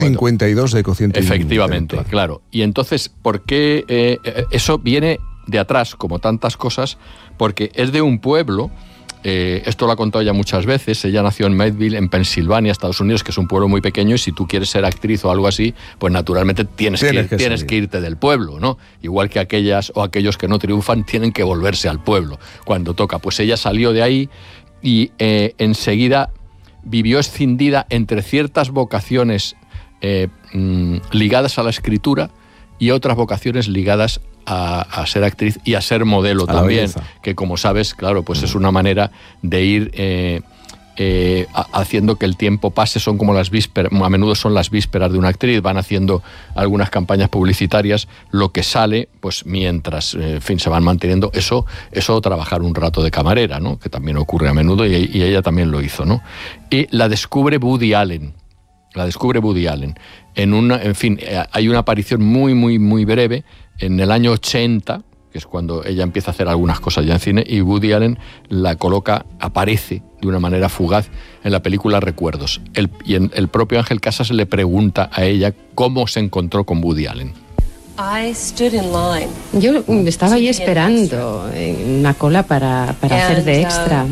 52 de cociente. Efectivamente, claro. Y entonces, ¿por qué eso viene de atrás, como tantas cosas? Porque es de un pueblo. Esto lo ha contado ya muchas veces. Ella nació en Midville, en Pensilvania, Estados Unidos, que es un pueblo muy pequeño, y si tú quieres ser actriz o algo así, pues naturalmente tienes que irte del pueblo, ¿no? Igual que aquellas o aquellos que no triunfan tienen que volverse al pueblo cuando toca. Pues ella salió de ahí y enseguida vivió escindida entre ciertas vocaciones ligadas a la escritura y otras vocaciones ligadas a ser actriz y a ser modelo también, que como sabes, claro, pues es una manera de ir haciendo que el tiempo pase. Son como las vísperas, a menudo son las vísperas de una actriz, van haciendo algunas campañas publicitarias, lo que sale, pues mientras, en fin, se van manteniendo, eso trabajar un rato de camarera, ¿no? Que también ocurre a menudo, y ella también lo hizo, ¿no? Y la descubre Woody Allen. En fin, hay una aparición muy, muy, muy breve en el año 80, que es cuando ella empieza a hacer algunas cosas ya en cine, y Woody Allen la aparece de una manera fugaz en la película Recuerdos. Y el propio Ángel Casas le pregunta a ella cómo se encontró con Woody Allen. Yo estaba ahí esperando en una cola para hacer de extra,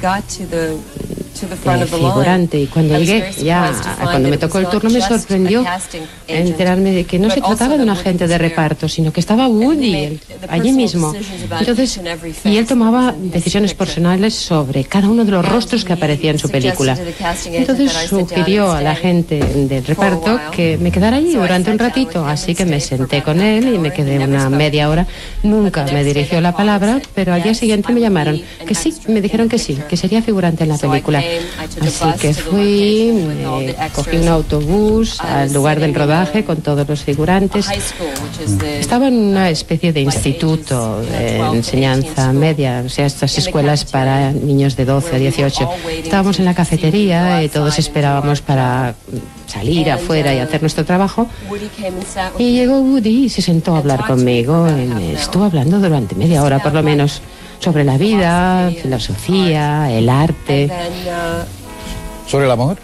de figurante, y cuando llegué, cuando me tocó el turno, me sorprendió enterarme de que no se trataba de un agente de reparto, sino que estaba Woody allí mismo. Entonces, y él tomaba decisiones personales sobre cada uno de los rostros que aparecía en su película. Entonces sugirió a la gente del reparto que me quedara allí durante un ratito, así que me senté con él y me quedé una media hora. Nunca me dirigió la palabra, pero al día siguiente me llamaron que sí, me dijeron que sí, que sería figurante en la película. Así que fui, cogí un autobús al lugar del rodaje con todos los figurantes. Estaba en una especie de instituto de enseñanza media, o sea, estas escuelas para niños de 12 a 18. Estábamos en la cafetería y todos esperábamos para salir afuera y hacer nuestro trabajo. Y llegó Woody y se sentó a hablar conmigo. Y estuvo hablando durante media hora por lo menos, sobre la vida, filosofía, el arte. ¿Sobre el amor?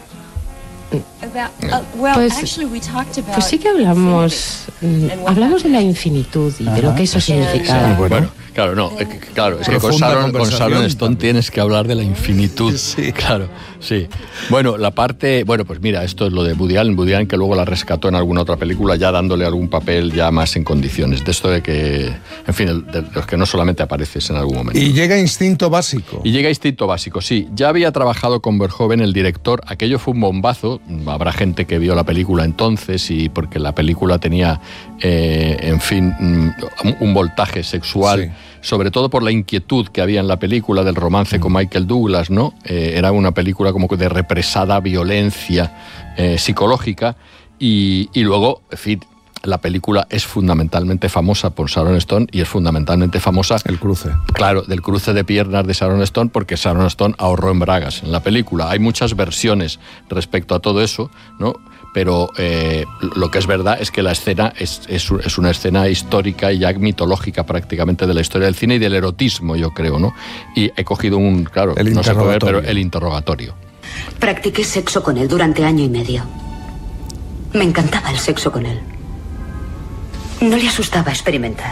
Pues sí que hablamos de la infinitud y de lo que eso significaba. Bueno, claro, es que con Sharon Stone tienes que hablar de la infinitud. Sí. Claro, sí. Bueno, pues mira, esto es lo de Woody Allen, que luego la rescató en alguna otra película, ya dándole algún papel ya más en condiciones. De esto de que, en fin, de los que no solamente apareces en algún momento. Y llega Instinto Básico. Sí. Ya había trabajado con Verhoeven, el director. Aquello fue un bombazo. Habrá gente que vio la película entonces, y porque la película tenía, en fin, un voltaje sexual. Sí. Sobre todo por la inquietud que había en la película del romance con Michael Douglas, ¿no? Era una película como de represada violencia psicológica, y luego, en fin, la película es fundamentalmente famosa por Sharon Stone, y es fundamentalmente famosa... El cruce. Claro, del cruce de piernas de Sharon Stone, porque Sharon Stone ahorró en bragas en la película. Hay muchas versiones respecto a todo eso, ¿no? Pero lo que es verdad es que la escena es una escena histórica y ya mitológica prácticamente de la historia del cine y del erotismo, yo creo, ¿no? Y he cogido no se puede ver, pero el interrogatorio. Practiqué sexo con él durante 1 año y medio. Me encantaba el sexo con él. No le asustaba experimentar.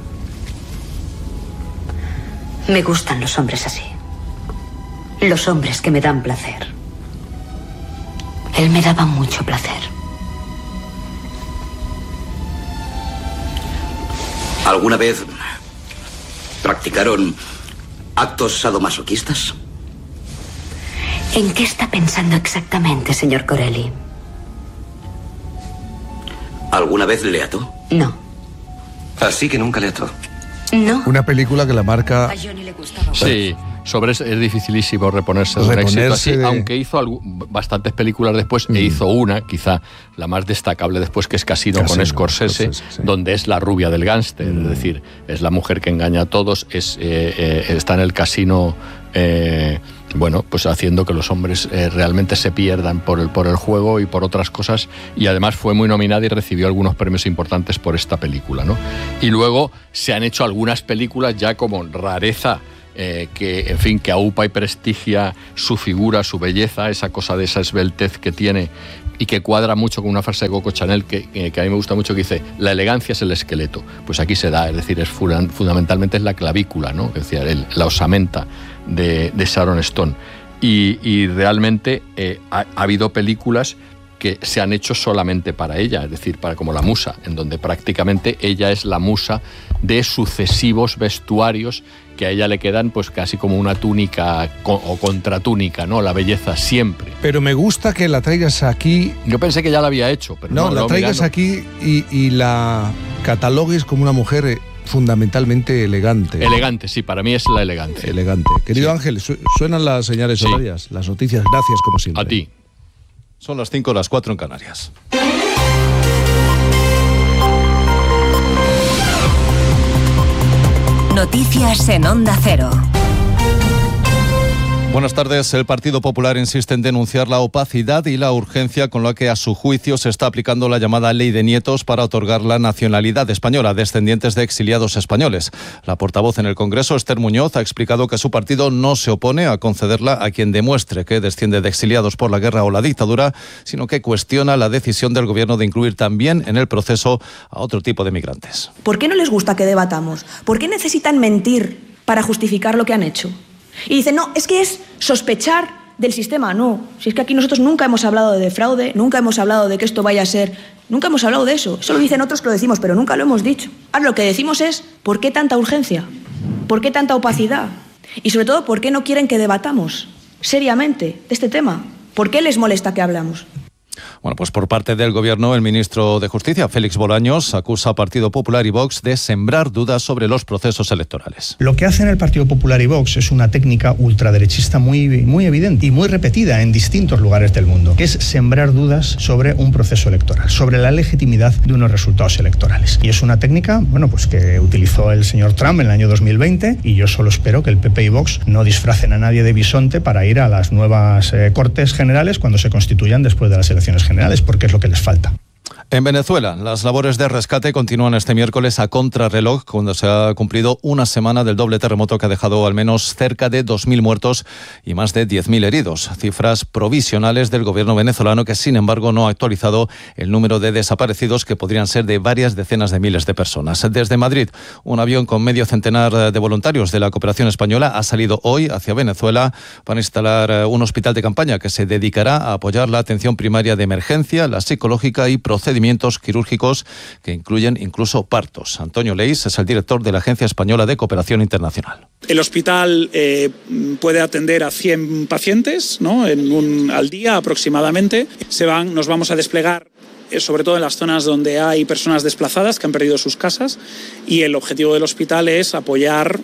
Me gustan los hombres así. Los hombres que me dan placer. Él me daba mucho placer. ¿Alguna vez practicaron actos sadomasoquistas? ¿En qué está pensando exactamente, señor Corelli? ¿Alguna vez le ató? No. Así que nunca le ató. No. Una película que la marca... A Johnny le gustaba. Sí. Sobre eso es dificilísimo reponerse de un éxito así, aunque hizo bastantes películas después, e hizo una, quizá la más destacable después, que es Casino con Scorsese, sí. Donde es la rubia del gángster, es decir, es la mujer que engaña a todos, está en el casino, bueno, pues haciendo que los hombres realmente se pierdan por el juego y por otras cosas, y además fue muy nominada y recibió algunos premios importantes por esta película, ¿no? Y luego se han hecho algunas películas ya como rareza, que, en fin, que aupa y prestigia su figura, su belleza, esa cosa de esa esbeltez que tiene, y que cuadra mucho con una frase de Coco Chanel que a mí me gusta mucho, que dice: la elegancia es el esqueleto. Pues aquí se da, es decir, fundamentalmente es la clavícula, ¿no? Es decir, la osamenta de Sharon Stone. Y realmente ha habido películas que se han hecho solamente para ella, es decir, como La Musa, en donde prácticamente ella es la musa de sucesivos vestuarios que a ella le quedan pues casi como una túnica o contratúnica, ¿no? La belleza siempre. Pero me gusta que la traigas aquí. Yo pensé que ya la había hecho, pero no la traigas aquí y la catalogues como una mujer fundamentalmente elegante. Elegante, sí, para mí es la elegancia. Elegante. Querido Ángel, suenan las señales horarias, las noticias. Gracias, como siempre. A ti. Son las 5, las 4 en Canarias. Noticias en Onda Cero. Buenas tardes. El Partido Popular insiste en denunciar la opacidad y la urgencia con la que a su juicio se está aplicando la llamada Ley de Nietos para otorgar la nacionalidad española a descendientes de exiliados españoles. La portavoz en el Congreso, Esther Muñoz, ha explicado que su partido no se opone a concederla a quien demuestre que desciende de exiliados por la guerra o la dictadura, sino que cuestiona la decisión del Gobierno de incluir también en el proceso a otro tipo de migrantes. ¿Por qué no les gusta que debatamos? ¿Por qué necesitan mentir para justificar lo que han hecho? Y dicen, no, es que es sospechar del sistema. No, si es que aquí nosotros nunca hemos hablado de fraude, nunca hemos hablado de que esto vaya a ser... Nunca hemos hablado de eso. Eso lo dicen otros que lo decimos, pero nunca lo hemos dicho. Ahora lo que decimos es, ¿por qué tanta urgencia? ¿Por qué tanta opacidad? Y sobre todo, ¿por qué no quieren que debatamos seriamente de este tema? ¿Por qué les molesta que hablamos? Bueno, pues por parte del Gobierno, el ministro de Justicia, Félix Bolaños, acusa a Partido Popular y Vox de sembrar dudas sobre los procesos electorales. Lo que hacen el Partido Popular y Vox es una técnica ultraderechista muy evidente y muy repetida en distintos lugares del mundo, que es sembrar dudas sobre un proceso electoral, sobre la legitimidad de unos resultados electorales. Y es una técnica, bueno, pues que utilizó el señor Trump en el año 2020, y yo solo espero que el PP y Vox no disfracen a nadie de bisonte para ir a las nuevas Cortes Generales cuando se constituyan después de las elecciones generales, porque es lo que les falta. En Venezuela, las labores de rescate continúan este miércoles a contrarreloj, cuando se ha cumplido una semana del doble terremoto que ha dejado al menos cerca de 2.000 muertos y más de 10.000 heridos. Cifras provisionales del gobierno venezolano, que sin embargo no ha actualizado el número de desaparecidos, que podrían ser de varias decenas de miles de personas. Desde Madrid, un avión con medio centenar de voluntarios de la cooperación española ha salido hoy hacia Venezuela para instalar un hospital de campaña que se dedicará a apoyar la atención primaria de emergencia, la psicológica y procedimientos quirúrgicos que incluyen incluso partos. Antonio Leis es el director de la Agencia Española de Cooperación Internacional. El hospital puede atender a 100 pacientes, ¿no? Al día aproximadamente. Nos vamos a desplegar sobre todo en las zonas donde hay personas desplazadas que han perdido sus casas, y el objetivo del hospital es apoyar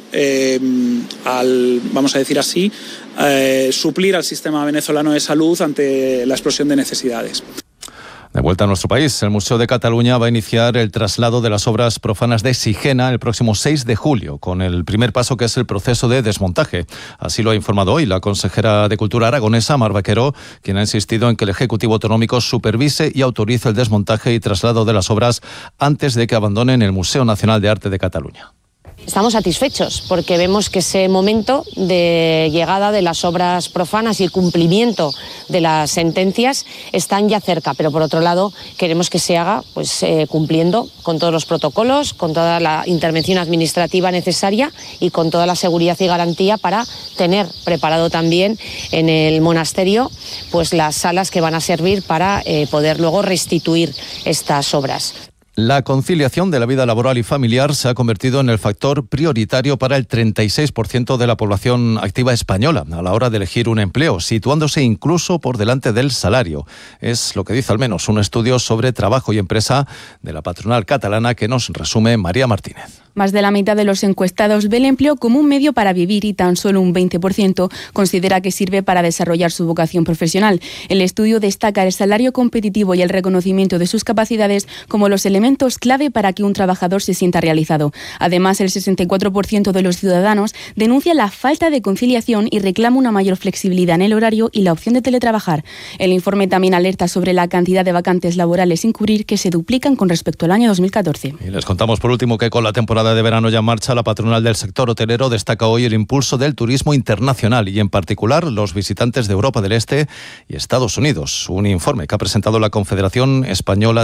vamos a decir así, suplir al sistema venezolano de salud ante la explosión de necesidades. De vuelta a nuestro país, el Museo de Cataluña va a iniciar el traslado de las obras profanas de Sigena el próximo 6 de julio, con el primer paso, que es el proceso de desmontaje. Así lo ha informado hoy la consejera de Cultura aragonesa, Mar Vaquero, quien ha insistido en que el Ejecutivo Autonómico supervise y autorice el desmontaje y traslado de las obras antes de que abandonen el Museo Nacional de Arte de Cataluña. Estamos satisfechos porque vemos que ese momento de llegada de las obras profanas y el cumplimiento de las sentencias están ya cerca, pero por otro lado queremos que se haga cumpliendo con todos los protocolos, con toda la intervención administrativa necesaria y con toda la seguridad y garantía para tener preparado también en el monasterio las salas que van a servir para poder luego restituir estas obras. La conciliación de la vida laboral y familiar se ha convertido en el factor prioritario para el 36% de la población activa española a la hora de elegir un empleo, situándose incluso por delante del salario. Es lo que dice al menos un estudio sobre trabajo y empresa de la patronal catalana, que nos resume María Martínez. Más de la mitad de los encuestados ve el empleo como un medio para vivir y tan solo un 20% considera que sirve para desarrollar su vocación profesional. El estudio destaca el salario competitivo y el reconocimiento de sus capacidades como los elementos elementos clave para que un trabajador se sienta realizado. Además, el 64% de los ciudadanos denuncia la falta de conciliación y reclama una mayor flexibilidad en el horario y la opción de teletrabajar. El informe también alerta sobre la cantidad de vacantes laborales sin cubrir que se duplican con respecto al año 2014. Y les contamos por último que con la temporada de verano ya en marcha, la patronal del sector hotelero destaca hoy el impulso del turismo internacional y en particular los visitantes de Europa del Este y Estados Unidos. Un informe que ha presentado la Confederación Española